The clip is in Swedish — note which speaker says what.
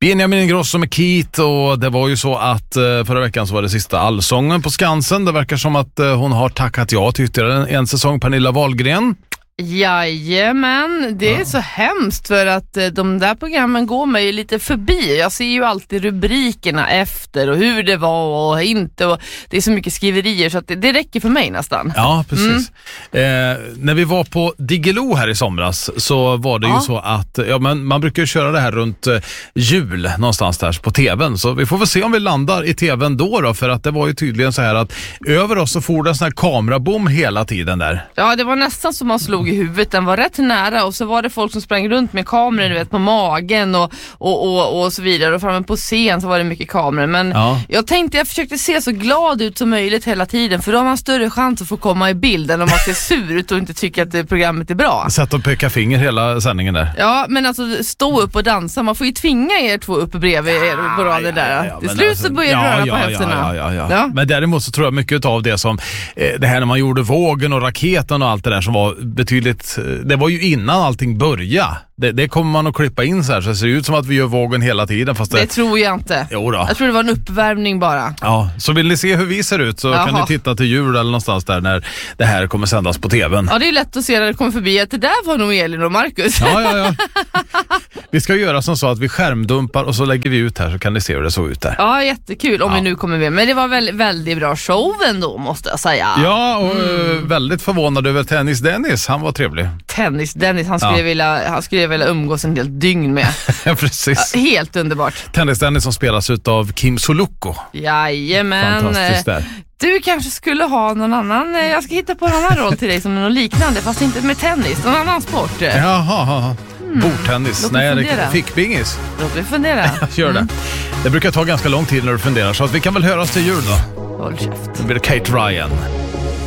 Speaker 1: Benjamin Ingrosso med Keith, och det var ju så att förra veckan så var det sista allsången på Skansen. Det verkar som att hon har tackat ja till ytterligare en säsong, Pernilla Wahlgren.
Speaker 2: Jajamän, det är så hemskt för att de där programmen går mig lite förbi. Jag ser ju alltid rubrikerna efter och hur det var och inte, och det är så mycket skriverier så att det räcker för mig nästan.
Speaker 1: Ja, precis. När vi var på Diggiloo här i somras så var det ju så att men man brukar ju köra det här runt jul någonstans där på tvn, så vi får väl se om vi landar i tvn då, för att det var ju tydligen så här att över oss så får det en sån här kamerabom hela tiden där.
Speaker 2: Ja, det var nästan som man slog i huvudet. Den var rätt nära och så var det folk som sprang runt med kameror, du vet, på magen och så vidare, och framme på scen så var det mycket kameror, men jag försökte se så glad ut som möjligt hela tiden, för då har man större chans att få komma i bild än om man ser sur ut och inte tycker att programmet är bra.
Speaker 1: Sätt och peka finger hela sändningen där.
Speaker 2: Ja, men alltså stå upp och dansa, man får ju tvinga er två upp bredvid er på raden där. Till slut så börjar röra på hälsorna.
Speaker 1: Ja. Men däremot så tror jag mycket av det som det här när man gjorde vågen och raketen och allt det där som var betydligt, det var ju innan allting började. Det kommer man att klippa in så här, så det ser ut som att vi gör vågen hela tiden. Fast
Speaker 2: det tror jag inte.
Speaker 1: Jo då.
Speaker 2: Jag tror det var en uppvärmning bara.
Speaker 1: Ja, så vill ni se hur vi ser ut så kan ni titta till jul eller någonstans där när det här kommer sändas på tvn.
Speaker 2: Ja, det är lätt att se när det kommer förbi att det där var nog Elin och Marcus.
Speaker 1: Ja. Vi ska göra som så att vi skärmdumpar och så lägger vi ut här, så kan ni se hur det såg ut där.
Speaker 2: Ja, jättekul om vi nu kommer med. Men det var väldigt bra show ändå, måste jag säga.
Speaker 1: Ja, och väldigt förvånad över Tennis Dennis. Han var trevlig.
Speaker 2: Tennis Dennis, han skulle vilja umgås en del dygn med.
Speaker 1: Precis.
Speaker 2: Ja, helt underbart.
Speaker 1: Tennis Dennis som spelas ut av Kim Sulocco.
Speaker 2: Jajamän.
Speaker 1: Fantastiskt där.
Speaker 2: Du kanske skulle ha någon annan, jag ska hitta på en annan roll till dig som är något liknande, fast inte med tennis, någon annan sport.
Speaker 1: Jaha. Bordtennis. Nej, det fick bingis.
Speaker 2: Låt mig fundera.
Speaker 1: Gör det. Det brukar ta ganska lång tid när du funderar, så att vi kan väl höras till jul då.
Speaker 2: Håll käft.
Speaker 1: Det blir Kate Ryan.